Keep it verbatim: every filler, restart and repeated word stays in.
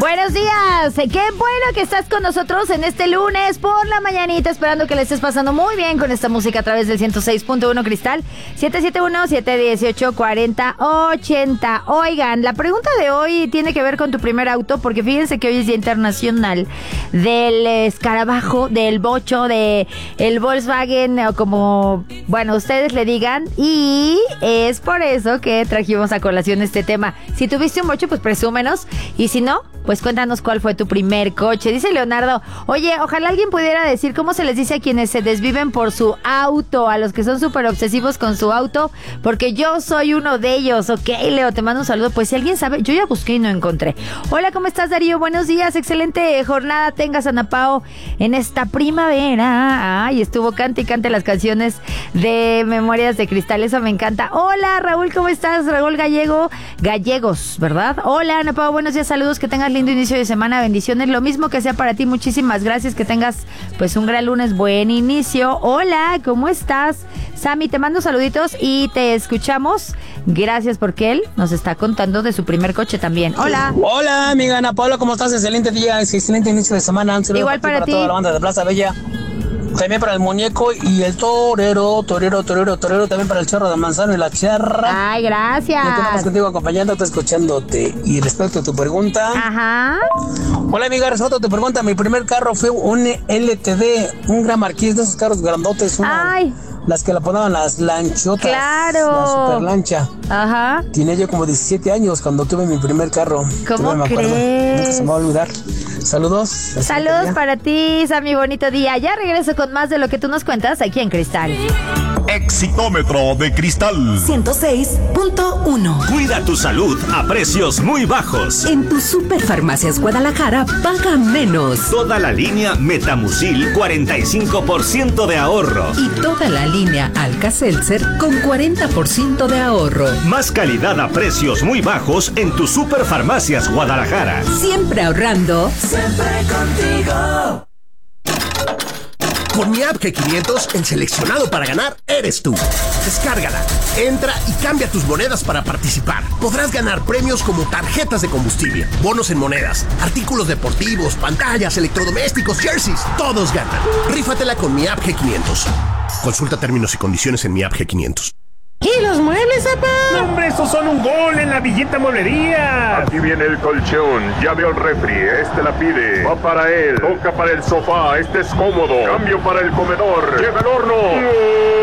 Buenos días, qué bueno que estás con nosotros en este lunes por la mañanita, esperando que le estés pasando muy bien con esta música a través del ciento seis punto uno Cristal, siete siete uno, siete uno ocho, cuatro cero ocho cero. Oigan, la pregunta de hoy tiene que ver con tu primer auto, porque fíjense que hoy es Día Internacional del Escarabajo, del Bocho, de el Volkswagen, o como, bueno, ustedes le digan, y es por eso que trajimos a colación este tema. Si tuviste un Bocho, pues presúmenos, y si no, pues cuéntanos cuál fue tu primer coche. Dice Leonardo, oye, ojalá alguien pudiera decir cómo se les dice a quienes se desviven por su auto, a los que son súper obsesivos con su auto, porque yo soy uno de ellos. Ok, Leo, te mando un saludo. Pues si alguien sabe, yo ya busqué y no encontré. Hola, ¿cómo estás, Darío? Buenos días, excelente jornada tengas, Ana Pao, en esta primavera. Ay, estuvo cante y cante las canciones de Memorias de Cristal, eso me encanta. Hola, Raúl, ¿cómo estás? Raúl Gallego, Gallegos, ¿verdad? Hola, Ana Pao, buenos días, saludos, que tengas lindo inicio de semana, bendiciones, lo mismo que sea para ti, muchísimas gracias, que tengas pues un gran lunes, buen inicio. Hola, ¿cómo estás? Sammy, te mando saluditos y te escuchamos, gracias, porque él nos está contando de su primer coche también. Hola. Hola, amiga Ana Paula, ¿cómo estás? Excelente día, excelente inicio de semana. Un Igual para, para ti. Toda la banda de Plaza Bella, también para el muñeco y el torero, torero, torero, torero, también para el Chorro de Manzano y la Charra. Ay, gracias. Ya tenemos contigo acompañándote, escuchándote. Y respecto a tu pregunta. Ajá. Hola, amiga, respecto a tu pregunta, mi primer carro fue un L T D, un Gran Marquis, de esos carros grandotes. Una, Ay. Las que la ponían las lanchotas. Claro. La super lancha. Ajá. Tenía yo como diecisiete años cuando tuve mi primer carro. ¿Cómo me acuerdo. crees? Nunca se me va a olvidar. Saludos. Saludos para ti, Sammy, bonito día. Ya regreso con más de lo que tú nos cuentas aquí en Cristal. Exitómetro de Cristal ciento seis punto uno. Cuida tu salud a precios muy bajos. En tu Superfarmacias Guadalajara paga menos. Toda la línea Metamucil, cuarenta y cinco por ciento de ahorro. Y toda la línea Alka-Seltzer con cuarenta por ciento de ahorro. Más calidad a precios muy bajos en tu Superfarmacias Guadalajara. Siempre ahorrando. Siempre contigo. Con mi app G quinientos, el seleccionado para ganar eres tú. Descárgala, entra y cambia tus monedas para participar. Podrás ganar premios como tarjetas de combustible, bonos en monedas, artículos deportivos, pantallas, electrodomésticos, jerseys. Todos ganan. Rífatela con mi app G quinientos. Consulta términos y condiciones en mi app G quinientos. ¿Y los muebles, papá? No, hombre, estos son un gol en la Villita Mueblería. Aquí viene el colchón, ya veo el refri, este la pide. Va para él, toca para el sofá, este es cómodo. Cambio para el comedor, llega el horno. ¡No!